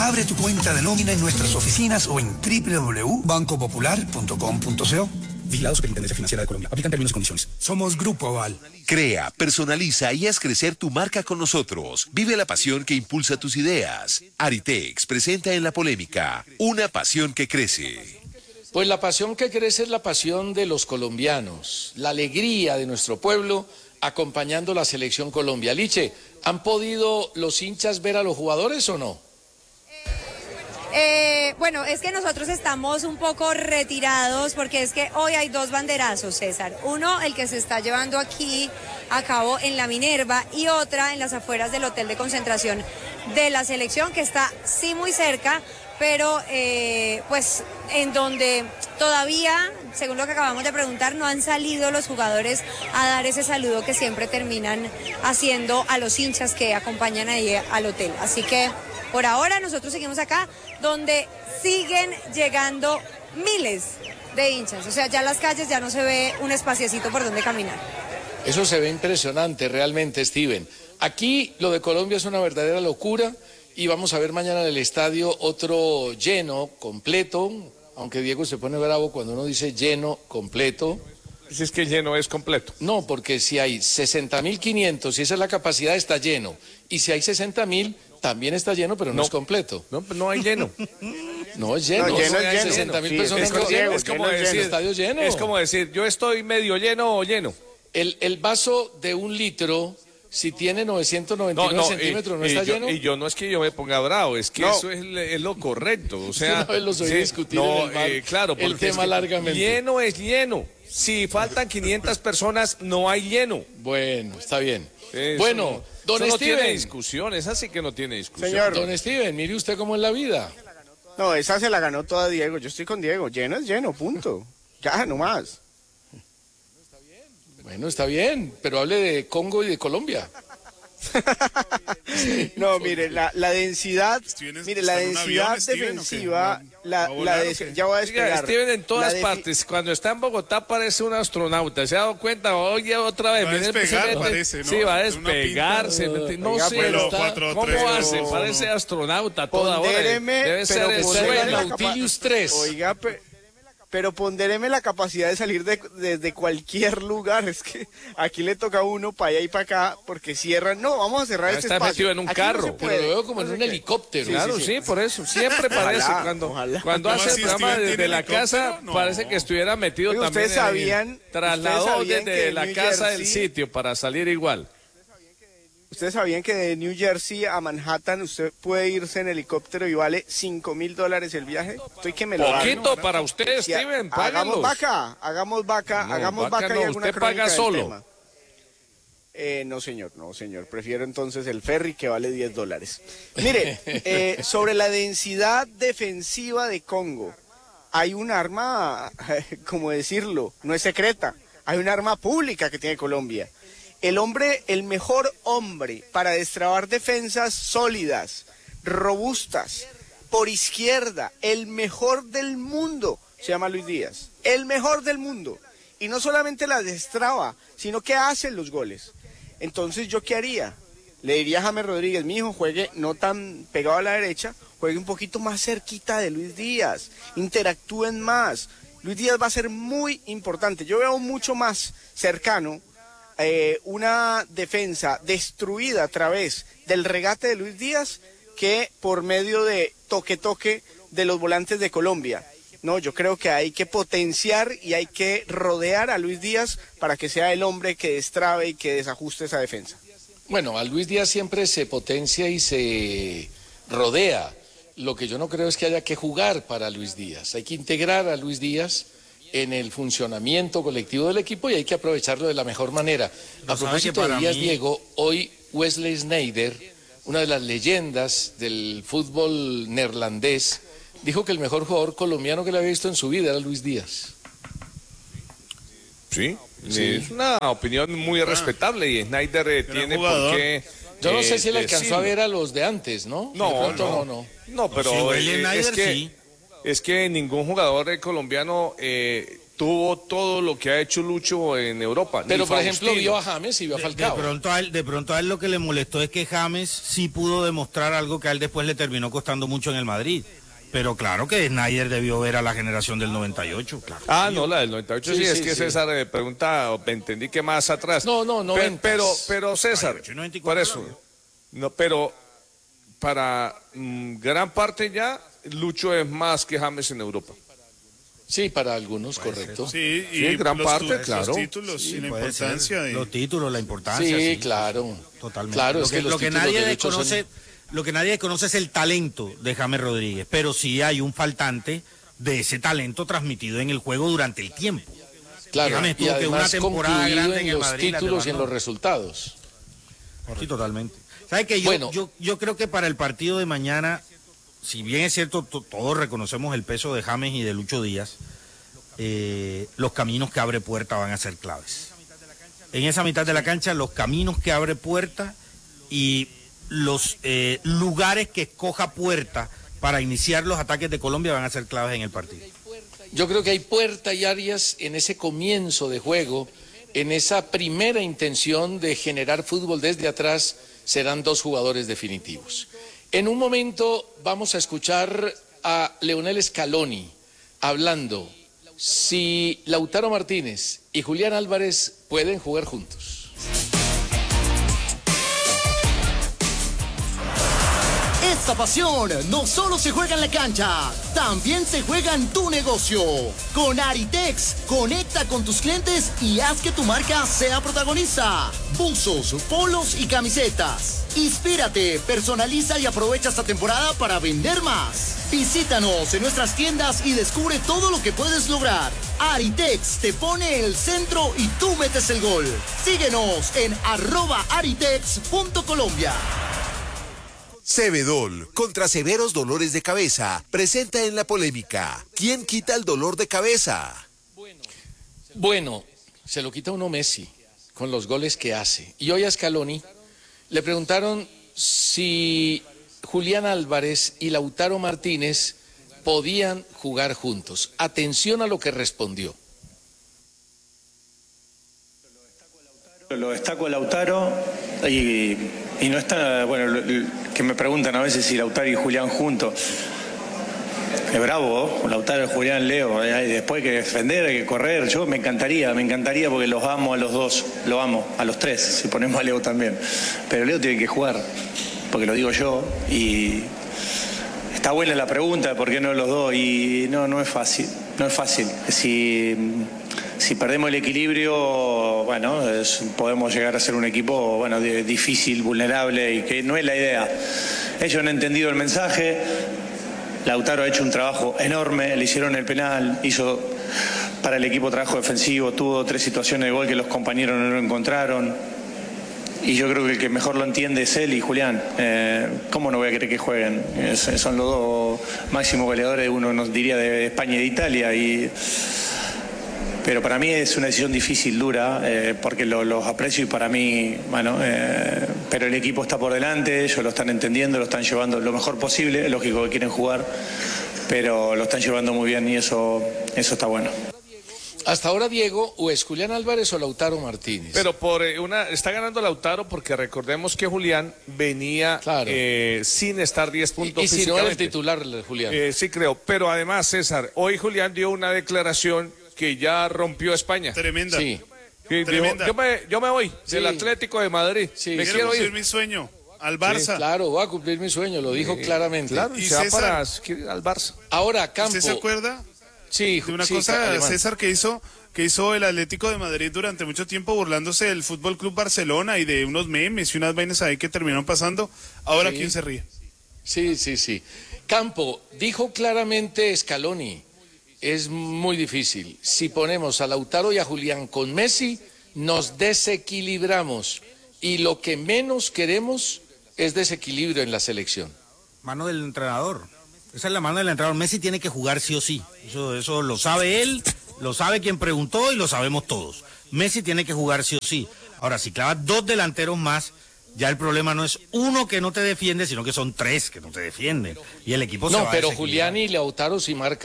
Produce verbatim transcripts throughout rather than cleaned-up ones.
Abre tu cuenta de nómina en nuestras oficinas o en doble u doble u doble u punto banco popular punto com punto co. Vigilado Superintendencia Financiera de Colombia. Aplican términos y condiciones. Somos Grupo Aval. Crea, personaliza y haz crecer tu marca con nosotros. Vive la pasión que impulsa tus ideas. Aritex presenta en La Polémica una pasión que crece. Pues la pasión que crece es la pasión de los colombianos, la alegría de nuestro pueblo acompañando la selección Colombia. Liche, ¿han podido los hinchas ver a los jugadores o no? Eh, bueno, es que nosotros estamos un poco retirados porque es que hoy hay dos banderazos, César. Uno, el que se está llevando aquí a cabo en la Minerva, y otra en las afueras del hotel de concentración de la selección, que está sí muy cerca, pero eh, pues en donde todavía, según lo que acabamos de preguntar, no han salido los jugadores a dar ese saludo que siempre terminan haciendo a los hinchas que acompañan ahí al hotel. Así que por ahora nosotros seguimos acá, donde siguen llegando miles de hinchas. O sea, ya en las calles ya no se ve un espaciecito por donde caminar. Eso se ve impresionante realmente, Steven. Aquí lo de Colombia es una verdadera locura y vamos a ver mañana en el estadio otro lleno, completo, aunque Diego se pone bravo cuando uno dice lleno, completo. Si es que lleno es completo. No, porque si hay sesenta mil quinientos, si esa es la capacidad, está lleno. Y si hay sesenta mil, también está lleno, pero no, no es completo. No, no hay lleno. No es lleno. No, lleno no, es lleno. sesenta mil Sí, personas es, como, no es lleno. es como lleno, decir, el estadio lleno. Es como decir, yo estoy medio lleno o lleno. El, el vaso de un litro, si tiene novecientos noventa y nueve no, no, centímetros, ¿no y, está y yo, lleno? Y yo no es que yo me ponga bravo, es que no. eso es, es lo correcto. O sea, una vez los oí sí, discutir no, en el bar, eh, claro, el tema es que largamente. Lleno es lleno. Si faltan quinientas personas, no hay lleno. Bueno, está bien. Eso, bueno, don eso no Steven. tiene discusión, esa sí que no tiene discusión. Señor. Don Steven, mire usted cómo es la vida. No, esa se la ganó toda Diego. Yo estoy con Diego. Lleno es lleno, punto. Ya, no más. Bueno, está bien, pero hable de Congo y de Colombia. No, mire, la, la densidad, mire, la densidad avión, defensiva, Steven, la, la de, ya voy a despegar. Steven en todas partes, cuando está en Bogotá parece un astronauta, ¿se ha dado cuenta? Oye, otra vez, va a despegar, mete, parece, ¿no? Sí, va a despegar, se mete, no Oiga, sé, pero, está, cuatro, ¿cómo tres, hace? no, Parece no. astronauta toda hora. Debe ser el Nautilus tres. Oiga, pero... Pero pondéreme la capacidad de salir de, de, de cualquier lugar. Es que aquí le toca a uno para allá y para acá porque cierran. No, vamos a cerrar ya este está espacio. metido en un aquí carro. no pero lo veo como en un helicóptero. Claro, sí, sí, sí, por eso. Siempre parece. Ojalá, cuando ojalá. cuando No, hace si el programa Steven desde la casa, no. parece que estuviera metido Oye, también. ustedes sabían, Trasladó ustedes sabían desde que la New casa Jersey, del sitio para salir igual. ¿Ustedes sabían que de New Jersey a Manhattan usted puede irse en helicóptero y vale cinco mil dólares el viaje? Estoy que me lo Poquito hagan. para usted, Si Steven, ha, hagamos págalos. vaca, hagamos vaca, No, hagamos vaca vaca no, y alguna usted paga crónica del solo. tema. Eh, no, señor, no, señor. Prefiero entonces el ferry que vale diez dólares. Mire, eh, sobre la densidad defensiva de Congo, hay un arma, como decirlo, no es secreta, hay un arma pública que tiene Colombia. El hombre, el mejor hombre para destrabar defensas sólidas, robustas, por izquierda, el mejor del mundo, se llama Luis Díaz. El mejor del mundo. Y no solamente las destraba, sino que hace los goles. Entonces, ¿yo qué haría? Le diría a James Rodríguez, mi hijo, juegue no tan pegado a la derecha, juegue un poquito más cerquita de Luis Díaz, interactúen más. Luis Díaz va a ser muy importante. Yo veo mucho más cercano eh, una defensa destruida a través del regate de Luis Díaz que por medio de toque-toque de los volantes de Colombia. No, yo creo que hay que potenciar y hay que rodear a Luis Díaz para que sea el hombre que destrabe y que desajuste esa defensa. Bueno, a Luis Díaz siempre se potencia y se rodea. Lo que yo no creo es que haya que jugar para Luis Díaz. Hay que integrar a Luis Díaz en el funcionamiento colectivo del equipo y hay que aprovecharlo de la mejor manera. A propósito de Díaz, mí... Diego, hoy Wesley Sneijder, una de las leyendas del fútbol neerlandés, dijo que el mejor jugador colombiano que le había visto en su vida era Luis Díaz. Sí, sí. Es una opinión muy ah. respetable y Sneijder eh, tiene jugador. por qué... Yo no sé eh, si él alcanzó decirlo. a ver a los de antes, ¿no? No, pronto, no, no, no. No, pero sí, eh, es, que, sí. es que ningún jugador colombiano eh, tuvo todo lo que ha hecho Lucho en Europa. Pero, Ni por ejemplo, Faustino. vio a James y vio a De, Falcao. de pronto a él, de pronto a él lo que le molestó es que James sí pudo demostrar algo que a él después le terminó costando mucho en el Madrid. Pero claro que Snyder debió ver a la generación del noventa y ocho, claro. Ah, no, la del noventa y ocho sí, Sí, es sí, que sí. César eh, pregunta, o entendí que más atrás. No, no, Pe- noventas. Pero, pero César, noventa y ocho, noventa y cuatro, por eso, no, pero para mm, gran parte ya, Lucho es más que James en Europa. Sí, para algunos, correcto. Sí, y Sí, gran los, parte, tu- los claro. títulos Sí, y la puede importancia ser. de... Los títulos, la importancia. Sí, claro. Totalmente. Claro, lo es que, que los lo que títulos nadie de Lucho desconoce, son- lo que nadie desconoce es el talento de James Rodríguez, pero sí hay un faltante de ese talento transmitido en el juego durante el tiempo. Claro, James y tuvo que una además temporada concluido grande en en el los Madrid, la títulos y en levantó. los resultados. Sí, totalmente. ¿Sabe que yo, Bueno. yo, yo creo que para el partido de mañana, si bien es cierto, to- todos reconocemos el peso de James y de Lucho Díaz, eh, los caminos que abre Puerta van a ser claves. En esa mitad de la cancha, los caminos que abre Puerta y los eh, lugares que escoja Puerta para iniciar los ataques de Colombia van a ser claves en el partido. Yo creo que hay Puerta y Arias en ese comienzo de juego, en esa primera intención de generar fútbol desde atrás, serán dos jugadores definitivos. En un momento vamos a escuchar a Leonel Scaloni hablando si Lautaro Martínez y Julián Álvarez pueden jugar juntos. Esta pasión no solo se juega en la cancha, también se juega en tu negocio. Con Aritex, conecta con tus clientes y haz que tu marca sea protagonista. Buzos, polos y camisetas. Inspírate, personaliza y aprovecha esta temporada para vender más. Visítanos en nuestras tiendas y descubre todo lo que puedes lograr. Aritex te pone el centro y tú metes el gol. Síguenos en arroba aritex punto colombia. Cebedol, contra severos dolores de cabeza, presenta en la polémica. ¿Quién quita el dolor de cabeza? Bueno, se lo quita uno Messi con los goles que hace. Y hoy a Scaloni le preguntaron si Julián Álvarez y Lautaro Martínez podían jugar juntos. Atención a lo que respondió. Lo destaco a Lautaro y, y no está, bueno, lo, lo, que me preguntan a veces si Lautaro y Julián juntos. Es bravo, ¿no? Lautaro, Julián, Leo, hay después hay que defender, hay que correr. Yo me encantaría, me encantaría porque los amo a los dos, lo amo, a los tres, si ponemos a Leo también. Pero Leo tiene que jugar, porque lo digo yo, y está buena la pregunta, ¿por qué no los dos? Y no, no es fácil, no es fácil. Si... Si perdemos el equilibrio, bueno, es, podemos llegar a ser un equipo, bueno, de, difícil, vulnerable, y que no es la idea. Ellos han entendido el mensaje. Lautaro ha hecho un trabajo enorme, le hicieron el penal, hizo para el equipo trabajo defensivo, tuvo tres situaciones de gol que los compañeros no lo encontraron. Y yo creo que el que mejor lo entiende es él y Julián. Eh, ¿Cómo no voy a querer que jueguen? Es, son los dos máximos goleadores, uno nos diría de España y de Italia. Y... Pero para mí es una decisión difícil, dura, eh, porque lo, los aprecio y para mí, bueno, eh, pero el equipo está por delante, ellos lo están entendiendo, lo están llevando lo mejor posible, es lógico que quieren jugar, pero lo están llevando muy bien y eso, eso está bueno. Hasta ahora, Diego, o es Julián Álvarez o Lautaro Martínez. Pero por eh, una está ganando Lautaro porque recordemos que Julián venía Claro. eh, sin estar diez puntos y, y si no era el físicamente. titular, Julián. Eh, sí creo, pero además César, hoy Julián dio una declaración que ya rompió a España. Tremenda. Sí. Que dijo, Tremenda. yo, me, yo me voy Sí. del Atlético de Madrid, Sí. me Quiero quiero cumplir ir. mi sueño al Barça. Claro, va a cumplir mi sueño, lo dijo claramente. Claro, y Y se va César- para quiere ir al Barça. Ahora, Campo. ¿Usted se acuerda Sí, de una sí, cosa, alemán. César, que hizo que hizo el Atlético de Madrid durante mucho tiempo burlándose del Fútbol Club Barcelona y de unos memes y unas vainas ahí que terminaron pasando? Ahora, Sí. ¿quién se ríe? Sí, sí, sí. Campo, dijo claramente Scaloni, es muy difícil. Si ponemos a Lautaro y a Julián con Messi, nos desequilibramos. Y lo que menos queremos es desequilibrio en la selección. Mano del entrenador. Esa es la mano del entrenador. Messi tiene que jugar sí o sí. Eso, eso lo sabe él, lo sabe quien preguntó y lo sabemos todos. Messi tiene que jugar sí o sí. Ahora, si clavas dos delanteros más, ya el problema no es uno que no te defiende, sino que son tres que no te defienden. Y el equipo se No, va a pero desequilibrar. Julián y Lautaro sí marcan.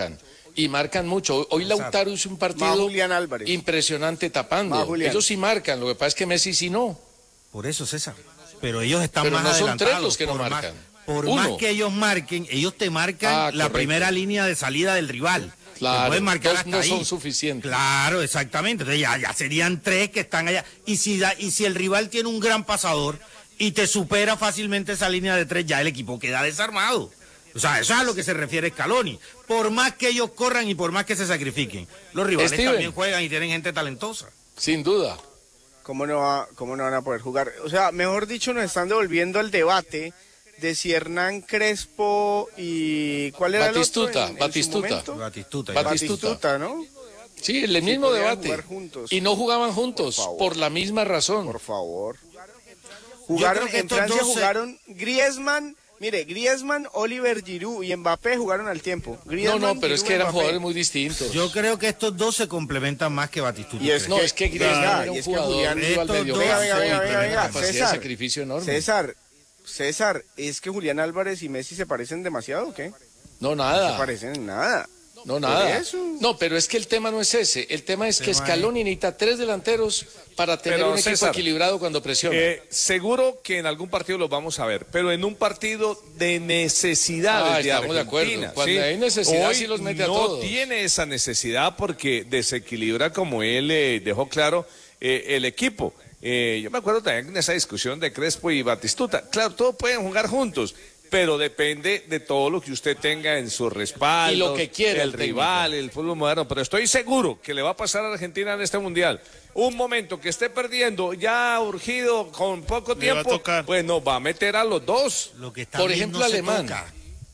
y marcan mucho. Hoy Lautaro hizo un partido impresionante tapando. Ellos sí marcan, lo que pasa es que Messi sí no. Por eso, César. Pero ellos están Pero más no son adelantados. tres los que no por marcan. Más, por Uno. más que ellos marquen, ellos te marcan Ah, la correcto. primera línea de salida del rival. Claro, Te pueden marcar dos hasta no ahí. son suficientes. Claro, exactamente. Entonces ya, ya serían tres que están allá. Y si, da, y si el rival tiene un gran pasador y te supera fácilmente esa línea de tres, ya el equipo queda desarmado. O sea, eso es a lo que se refiere Scaloni. Por más que ellos corran y por más que se sacrifiquen, los rivales Steven. también juegan y tienen gente talentosa. Sin duda. ¿Cómo no, va, ¿Cómo no van a poder jugar? O sea, mejor dicho, nos están devolviendo al debate de si Hernán Crespo y... ¿Cuál era Batistuta, el otro? En- en su Batistuta. momento? Batistuta. Batistuta. Batistuta, ¿no? Sí, el Sí, mismo podían debate. jugar juntos. Y no jugaban juntos, Por por, favor. la misma razón. Por favor. Jugaron, creo que en estos Francia dos se- jugaron Griezmann, mire, Griezmann, Oliver Giroud y Mbappé jugaron al tiempo. No, Griezmann, no, pero es Giroud, que eran Mbappé. jugadores muy distintos. Yo creo que estos dos se complementan más que Batistuta. Y es No, que- es que Griezmann venga, era y un es que jugador Julián- que iba al estos medio dos- Venga, campo venga, venga, y venga, tenía venga, una capacidad de César, sacrificio enorme. César, César, ¿es que Julián Álvarez y Messi se parecen demasiado o qué? No, No nada. se parecen en nada. No, nada. eso. No, pero es que el tema no es ese. El tema es que tema Scaloni necesita tres delanteros para tener Pero, un equipo César, equilibrado cuando presiona. Eh, seguro que en algún partido los vamos a ver, pero en un partido de necesidades Ah, de estamos de acuerdo. Argentina, Cuando ¿sí? hay necesidad, Hoy sí los mete a no todos. tiene esa necesidad porque desequilibra, como él eh, dejó claro, eh, el equipo. Eh, yo me acuerdo también en esa discusión de Crespo y Batistuta. Claro, todos pueden jugar juntos, pero depende de todo lo que usted tenga en su respaldo. Y lo que quiera el el técnico. rival, el fútbol moderno. Pero estoy seguro que le va a pasar a Argentina en este mundial. Un momento que esté perdiendo, ya urgido, con poco Le va a tiempo, tocar. pues nos va a meter a los dos. Lo que está Por bien ejemplo, no se Alemán. toca.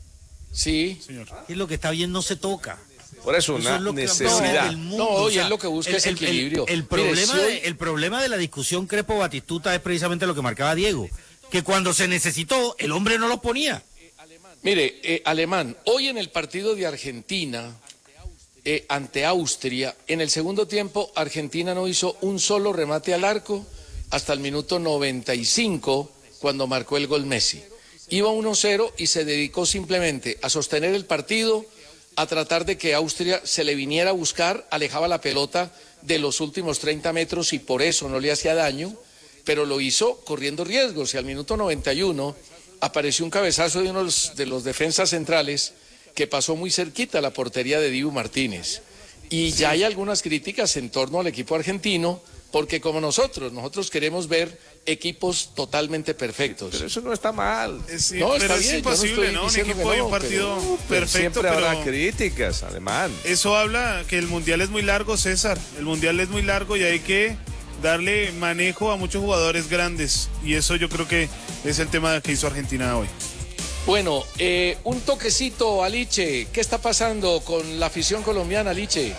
Sí. Y lo que está bien no se toca. Por eso, Eso una es lo que necesidad. del mundo, No, o y sea, él lo que busca el- es el- equilibrio. El, el Mire, problema si hoy- de, el problema de la discusión Crespo-Batistuta es precisamente lo que marcaba Diego, que cuando se necesitó, el hombre no los ponía. Mire, eh, Alemán, hoy en el partido de Argentina eh, ante Austria, en el segundo tiempo Argentina no hizo un solo remate al arco hasta el minuto noventa y cinco cuando marcó el gol Messi. Iba uno cero y se dedicó simplemente a sostener el partido, a tratar de que Austria se le viniera a buscar, alejaba la pelota de los últimos treinta metros y por eso no le hacía daño, pero lo hizo corriendo riesgos y al minuto noventa y uno apareció un cabezazo de uno de los, de los defensas centrales que pasó muy cerquita a la portería de Dibu Martínez. Y ya hay algunas críticas en torno al equipo argentino, porque como nosotros, nosotros queremos ver equipos totalmente perfectos. Pero eso no está mal. Eh, sí, No, pero está es bien, yo no imposible, estoy ¿no? Un diciendo equipo que y no, un partido pero- perfecto, Siempre habrá pero críticas, alemán. eso habla que el mundial es muy largo, César. El mundial es muy largo y hay que darle manejo a muchos jugadores grandes. Y eso yo creo que es el tema que hizo Argentina hoy. Bueno, eh, un toquecito a Liche. ¿Qué está pasando con la afición colombiana, Liche?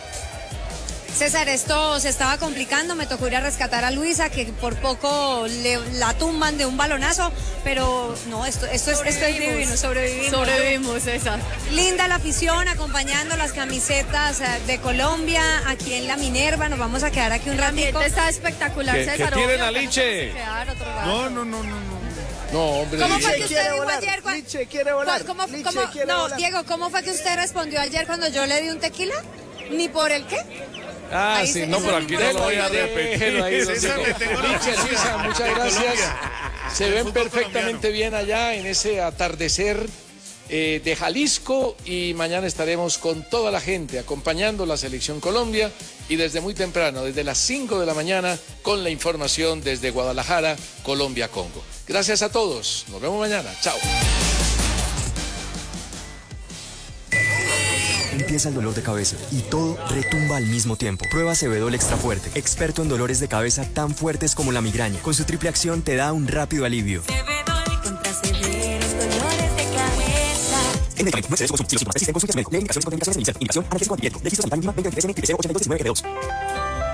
César, esto se estaba complicando, me tocó ir a rescatar a Luisa, que por poco le, la tumban de un balonazo, pero no, esto, esto, es, esto es divino, sobrevivimos. Sobrevivimos, César. Linda la afición acompañando las camisetas eh, de Colombia aquí en la Minerva, nos vamos a quedar aquí un El ratito. ambiente está espectacular, Que- que César. tiren obvio, a pero Liche. tenemos que quedar otro rato. No, no, no, no, no. No, hombre. ¿Cómo fue Liche. que usted quiere dijo volar, ayer? cua- Liche quiere volar, ¿Cómo- Liche cómo- quiere no, volar. Diego, ¿cómo fue que usted respondió ayer cuando yo le di un tequila? ¿Ni por el qué? Ah, Ahí sí, se- no, eso pero es aquí muy no lo voy a bueno. repetir. Déjelo ahí, don César, Diego. le tengo la Liche, noticia Luisa, muchas de gracias. Colombia. Se Del ven fútbol perfectamente colombiano. bien allá en ese atardecer eh, de Jalisco y mañana estaremos con toda la gente acompañando la selección Colombia y desde muy temprano, desde las cinco de la mañana, con la información desde Guadalajara, Colombia, Congo. Gracias a todos. Nos vemos mañana. Chao. Empieza el dolor de cabeza y todo retumba al mismo tiempo. Prueba Cebedol Extra Fuerte, experto en dolores de cabeza tan fuertes como la migraña. Con su triple acción te da un rápido alivio. Cebedol contra severos dolores de cabeza. En medicamentos no excedes con su estilo sin más. Existen consultas médicos. Lee indicaciones y contraindicaciones de iniciación. Indicación, analgésico antibiótico. Registro sanitario mínima veinte veintitrés N I P C ochenta y dos diecinueve G D dos.